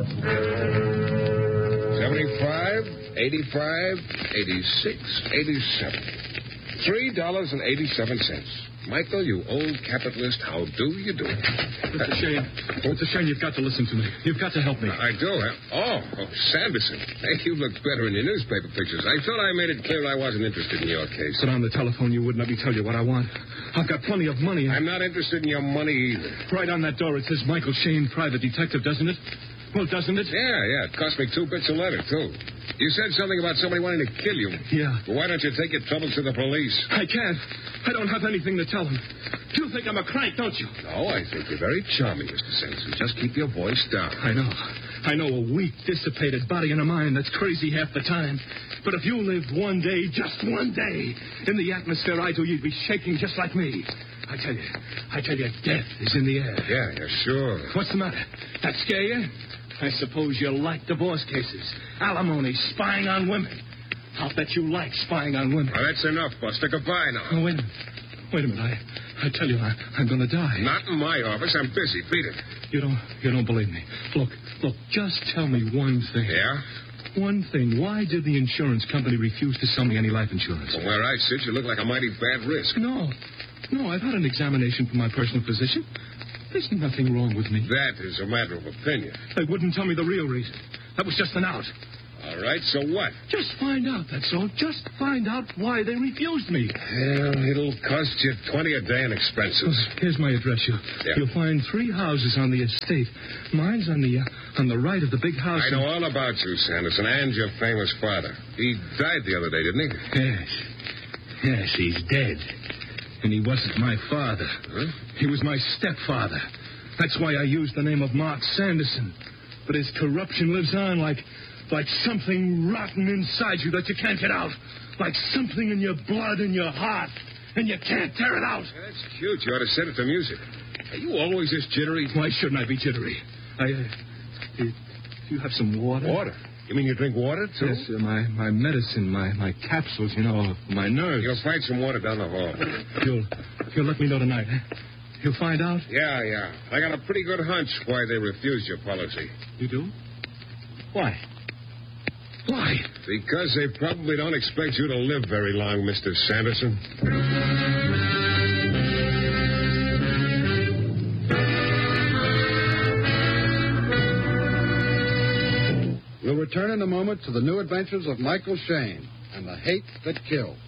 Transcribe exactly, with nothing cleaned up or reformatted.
seventy-five, eighty-five, eighty-six, eighty-seven. Three dollars and eighty-seven cents. Michael, you old capitalist, how do you do? It's a shame. It's a shame you've got to listen to me. You've got to help me. I do, huh? Oh, oh, Sanderson. Hey, you look better in your newspaper pictures. I thought I made it clear I wasn't interested in your case. But on the telephone, you wouldn't let me tell you what I want. I've got plenty of money. I'm not interested in your money either. Right on that door, it says Michael Shane, private detective, doesn't it? Well, doesn't it? Yeah, yeah. It cost me two bits a letter, too. You said something about somebody wanting to kill you. Yeah. Well, why don't you take your troubles to the police? I can't. I don't have anything to tell them. You think I'm a crank, don't you? No, I think you're very charming, Mister Sanderson. Just keep your voice down. I know. I know a weak, dissipated body and a mind that's crazy half the time. But if you lived one day, just one day, in the atmosphere I do, you'd be shaking just like me. I tell you, I tell you, death is in the air. Yeah, yeah, sure. What's the matter? That scare you? I suppose you like divorce cases, alimony, spying on women. I'll bet you like spying on women. Well, that's enough, Buster. Goodbye now. Oh, wait a minute. Wait a minute. I, I tell you, I, I'm going to die. Not in my office. I'm busy. Beat it. You don't, you don't believe me. Look, look, just tell me one thing. Yeah? One thing. Why did the insurance company refuse to sell me any life insurance? From where I sit, you look like a mighty bad risk. No. No, I've had an examination from my personal physician. There's nothing wrong with me. That is a matter of opinion. They wouldn't tell me the real reason. That was just an out. All right, so what? Just find out, that's all. Just find out why they refused me. Well, it'll cost you twenty a day in expenses. Here's my address. You, yeah. You'll find three houses on the estate. Mine's on the uh, on the right of the big house. I know all about you, Sanderson, and your famous father. He died the other day, didn't he? Yes. Yes, he's dead. And he wasn't my father. Huh? He was my stepfather. That's why I used the name of Mark Sanderson. But his corruption lives on like, like something rotten inside you that you can't get out. Like something in your blood and your heart. And you can't tear it out. Yeah, that's cute. You ought to set it to music. Are you always this jittery? Why shouldn't I be jittery? I, uh, do you have some water? Water? You mean you drink water, too? Yes, uh, my, my medicine, my, my capsules, you know, my nerves. You'll find some water down the hall. You'll, you'll let me know tonight, huh? You'll find out? Yeah, yeah. I got a pretty good hunch why they refused your policy. You do? Why? Why? Because they probably don't expect you to live very long, Mister Sanderson. We'll return in a moment to the new adventures of Michael Shane and the hate that kills.